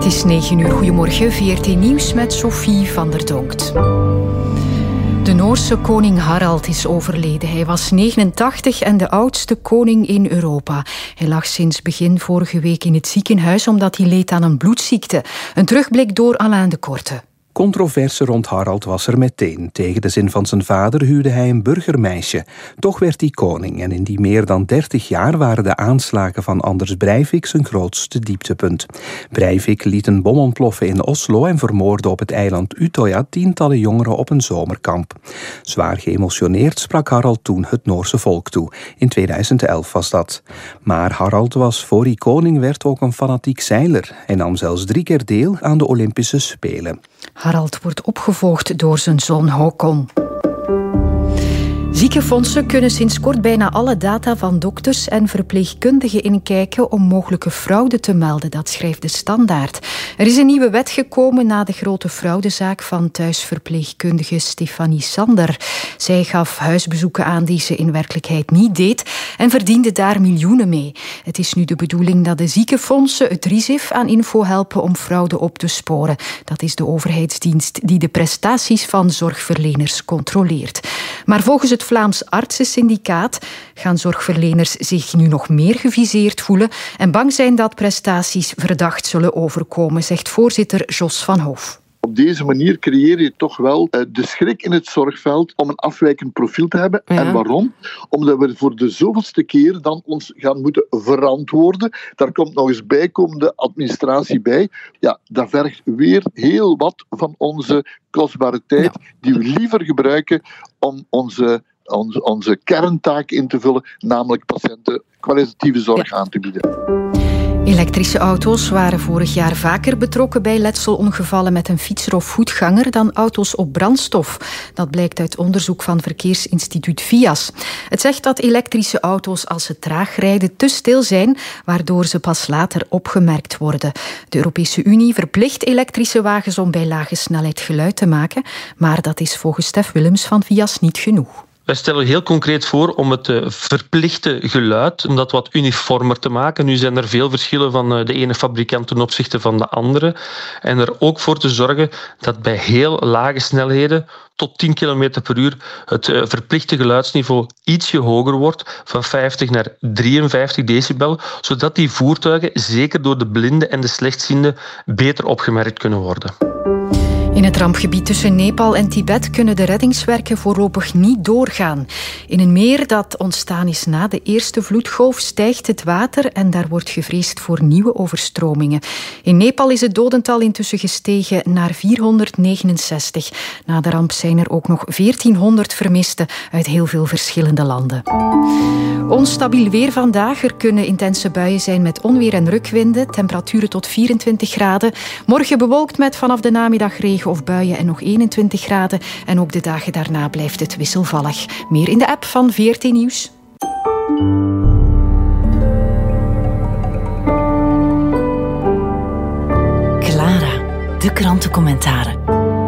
is 9 uur. Goedemorgen, VRT Nieuws met Sophie van der Donkt. De Noorse koning Harald is overleden. Hij was 89 en de oudste koning in Europa. Hij lag sinds begin vorige week in het ziekenhuis omdat hij leed aan een bloedziekte. Een terugblik door Alain de Korte. Controverse rond Harald was er meteen. Tegen de zin van zijn vader huwde hij een burgermeisje. Toch werd hij koning en in die meer dan 30 jaar waren de aanslagen van Anders Breivik zijn grootste dieptepunt. Breivik liet een bom ontploffen in Oslo en vermoordde op het eiland Utøya tientallen jongeren op een zomerkamp. Zwaar geëmotioneerd sprak Harald toen het Noorse volk toe. In 2011 was dat. Maar Harald was voor hij koning werd ook een fanatiek zeiler. Hij nam zelfs 3 keer deel aan de Olympische Spelen. Harald wordt opgevolgd door zijn zoon Håkon. Ziekenfondsen kunnen sinds kort bijna alle data van dokters en verpleegkundigen inkijken om mogelijke fraude te melden, dat schrijft de Standaard. Er is een nieuwe wet gekomen na de grote fraudezaak van thuisverpleegkundige Stefanie Sander. Zij gaf huisbezoeken aan die ze in werkelijkheid niet deed en verdiende daar miljoenen mee. Het is nu de bedoeling dat de ziekenfondsen het RISIF aan info helpen om fraude op te sporen. Dat is de overheidsdienst die de prestaties van zorgverleners controleert. Maar volgens het Vlaams Artsensyndicaat gaan zorgverleners zich nu nog meer geviseerd voelen en bang zijn dat prestaties verdacht zullen overkomen, zegt voorzitter Jos van Hoof. Op deze manier creëer je toch wel de schrik in het zorgveld om een afwijkend profiel te hebben. Ja. En waarom? Omdat we voor de zoveelste keer dan ons gaan moeten verantwoorden. Daar komt nog eens bijkomende administratie bij. Ja, dat vergt weer heel wat van onze kostbare tijd, die we liever gebruiken om onze kerntaak in te vullen, namelijk patiënten kwalitatieve zorg aan te bieden. Elektrische auto's waren vorig jaar vaker betrokken bij letselongevallen met een fietser of voetganger dan auto's op brandstof. Dat blijkt uit onderzoek van verkeersinstituut VIAS. Het zegt dat elektrische auto's als ze traag rijden te stil zijn, waardoor ze pas later opgemerkt worden. De Europese Unie verplicht elektrische wagens om bij lage snelheid geluid te maken, maar dat is volgens Stef Willems van VIAS niet genoeg. Wij stellen heel concreet voor om het verplichte geluid om dat wat uniformer te maken. Nu zijn er veel verschillen van de ene fabrikant ten opzichte van de andere. En er ook voor te zorgen dat bij heel lage snelheden, tot 10 km per uur, het verplichte geluidsniveau ietsje hoger wordt, van 50 naar 53 decibel, zodat die voertuigen, zeker door de blinden en de slechtzienden, beter opgemerkt kunnen worden. In het rampgebied tussen Nepal en Tibet kunnen de reddingswerken voorlopig niet doorgaan. In een meer dat ontstaan is na de eerste vloedgolf stijgt het water en daar wordt gevreesd voor nieuwe overstromingen. In Nepal is het dodental intussen gestegen naar 469. Na de ramp zijn er ook nog 1400 vermisten uit heel veel verschillende landen. Onstabiel weer vandaag. Er kunnen intense buien zijn met onweer en rukwinden. Temperaturen tot 24 graden. Morgen bewolkt met vanaf de namiddag regen of buien en nog 21 graden. En ook de dagen daarna blijft het wisselvallig. Meer in de app van VRT Nieuws. Clara, de krantencommentaren.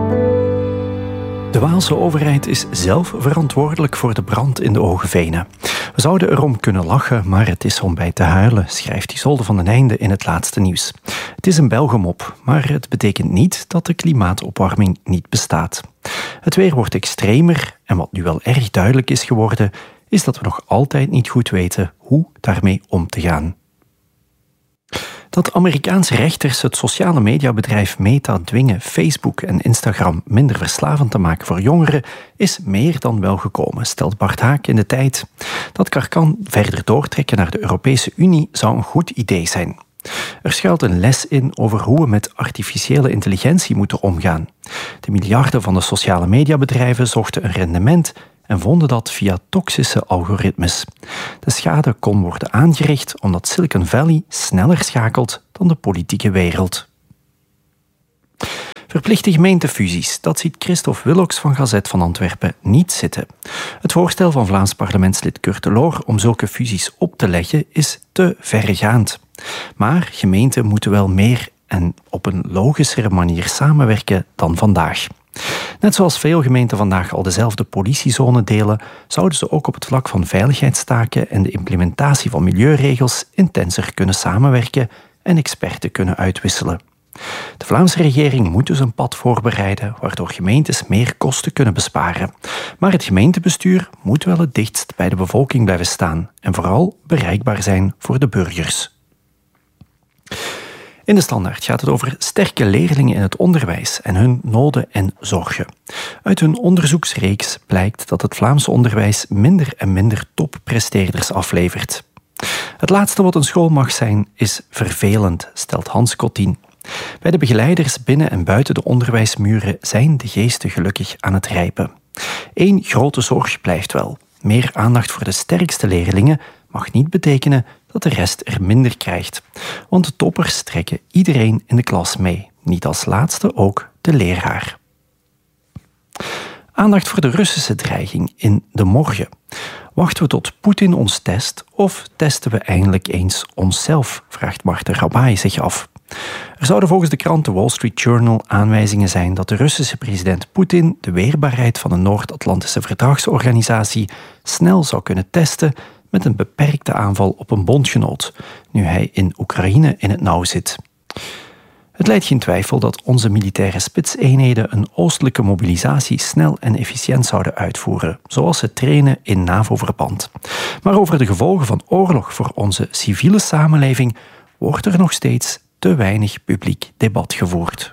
De Waalse overheid is zelf verantwoordelijk voor de brand in de Oogevenen. We zouden erom kunnen lachen, maar het is om bij te huilen, schrijft Isolde van den Einde in het laatste nieuws. Het is een Belgemop, maar het betekent niet dat de klimaatopwarming niet bestaat. Het weer wordt extremer en wat nu wel erg duidelijk is geworden, is dat we nog altijd niet goed weten hoe daarmee om te gaan. Dat Amerikaanse rechters het sociale mediabedrijf Meta dwingen Facebook en Instagram minder verslavend te maken voor jongeren is meer dan wel gekomen, stelt Bart Haak in De Tijd. Dat kan verder doortrekken naar de Europese Unie zou een goed idee zijn. Er schuilt een les in over hoe we met artificiële intelligentie moeten omgaan. De miljarden van de sociale mediabedrijven zochten een rendement en vonden dat via toxische algoritmes. De schade kon worden aangericht omdat Silicon Valley sneller schakelt dan de politieke wereld. Verplichte gemeentefusies, dat ziet Christophe Willocks van Gazet van Antwerpen niet zitten. Het voorstel van Vlaams parlementslid Kurt de Loor om zulke fusies op te leggen is te verregaand. Maar gemeenten moeten wel meer en op een logischere manier samenwerken dan vandaag. Net zoals veel gemeenten vandaag al dezelfde politiezone delen, zouden ze ook op het vlak van veiligheidstaken en de implementatie van milieuregels intenser kunnen samenwerken en experten kunnen uitwisselen. De Vlaamse regering moet dus een pad voorbereiden waardoor gemeentes meer kosten kunnen besparen. Maar het gemeentebestuur moet wel het dichtst bij de bevolking blijven staan en vooral bereikbaar zijn voor de burgers. In de Standaard gaat het over sterke leerlingen in het onderwijs en hun noden en zorgen. Uit hun onderzoeksreeks blijkt dat het Vlaamse onderwijs minder en minder toppresteerders aflevert. Het laatste wat een school mag zijn is vervelend, stelt Hans Cottien. Bij de begeleiders binnen en buiten de onderwijsmuren zijn de geesten gelukkig aan het rijpen. Eén grote zorg blijft wel. Meer aandacht voor de sterkste leerlingen mag niet betekenen dat de rest er minder krijgt. Want de toppers trekken iedereen in de klas mee. Niet als laatste ook de leraar. Aandacht voor de Russische dreiging in de morgen. Wachten we tot Poetin ons test of testen we eindelijk eens onszelf, vraagt Marten Rabai zich af. Er zouden volgens de krant The Wall Street Journal aanwijzingen zijn dat de Russische president Poetin de weerbaarheid van de Noord-Atlantische Verdragsorganisatie snel zou kunnen testen met een beperkte aanval op een bondgenoot, nu hij in Oekraïne in het nauw zit. Het leidt geen twijfel dat onze militaire spitseenheden een oostelijke mobilisatie snel en efficiënt zouden uitvoeren, zoals ze trainen in NAVO-verband. Maar over de gevolgen van oorlog voor onze civiele samenleving wordt er nog steeds te weinig publiek debat gevoerd.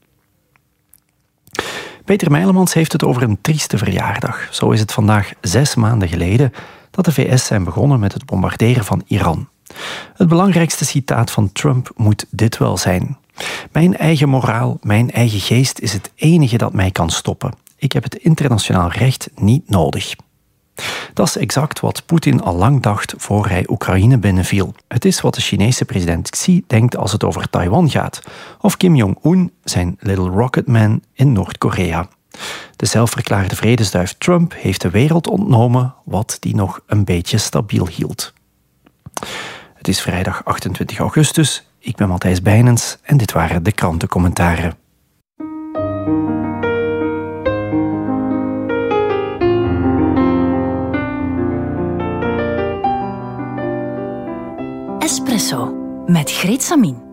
Peter Meilemans heeft het over een trieste verjaardag. Zo is het vandaag 6 maanden geleden dat de VS zijn begonnen met het bombarderen van Iran. Het belangrijkste citaat van Trump moet dit wel zijn. Mijn eigen moraal, mijn eigen geest is het enige dat mij kan stoppen. Ik heb het internationaal recht niet nodig. Dat is exact wat Poetin al lang dacht voor hij Oekraïne binnenviel. Het is wat de Chinese president Xi denkt als het over Taiwan gaat. Of Kim Jong-un, zijn Little Rocket Man in Noord-Korea. De zelfverklaarde vredesduif Trump heeft de wereld ontnomen wat die nog een beetje stabiel hield. Het is vrijdag 28 augustus. Ik ben Matthijs Bijnens en dit waren de krantencommentaren. Espresso met Greet Samin.